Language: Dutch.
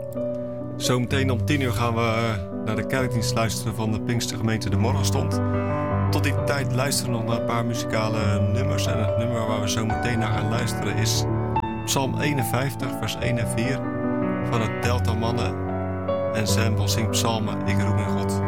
Zometeen om 10 uur gaan we naar de kerkdienst luisteren van de Pinkstergemeente De Morgenstond. Tot die tijd luisteren we nog naar een paar muzikale nummers. En het nummer waar we zo meteen naar gaan luisteren is Psalm 51, vers 1 en 4 van het Delta Mannen. En Sam zingt psalmen, ik roep in God.